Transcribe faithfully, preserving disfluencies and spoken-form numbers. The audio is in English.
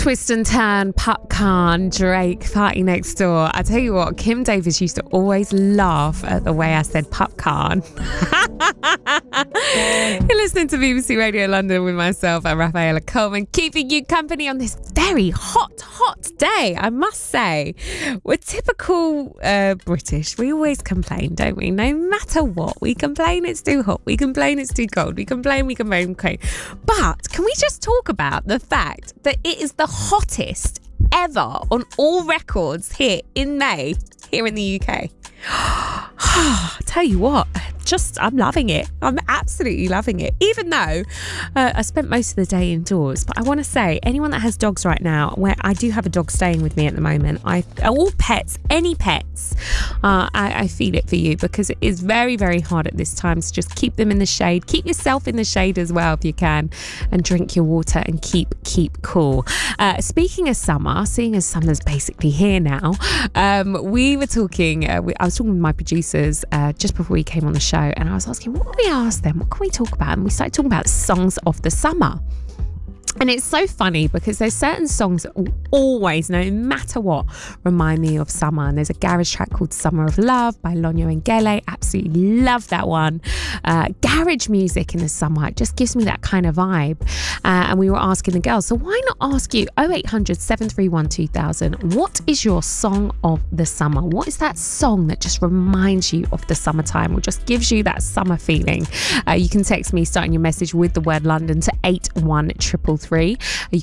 Twist and turn, Popcorn, Drake, Party Next Door. I tell you what, Kim Davis used to always laugh at the way I said popcorn. You're listening to B B C Radio London with myself and Rafaela Coleman, keeping you company on this very hot, hot day, I must say. We're typical uh, British. We always complain, don't we? No matter what. We complain it's too hot. We complain it's too cold. We complain, we complain, we complain. But can we just talk about the fact that it is the hottest ever on all records here in May, here in the U K? Tell you what, just I'm loving it. I'm absolutely loving it. Even though uh, I spent most of the day indoors, but I want to say, anyone that has dogs right now, where I do have a dog staying with me at the moment, I all pets, any pets, uh, I, I feel it for you, because it is very, very hard at this time. So just keep them in the shade. Keep yourself in the shade as well if you can, and drink your water and keep keep cool. Uh, speaking of summer, seeing as summer's basically here now, um, we were talking. Uh, we, I was talking with my producers uh, just before we came on the show, and I was asking, what can we ask them? What can we talk about? And we started talking about songs of the summer. And it's so funny because there's certain songs that will always, no matter what, remind me of summer. And there's a garage track called Summer of Love by Lonyo and Gele. Absolutely love that one. Uh, garage music in the summer, it just gives me that kind of vibe. Uh, and we were asking the girls, so why not ask you oh eight hundred, seven three one, two thousand, what is your song of the summer? What is that song that just reminds you of the summertime or just gives you that summer feeling? Uh, you can text me starting your message with the word London to eight one triple three. You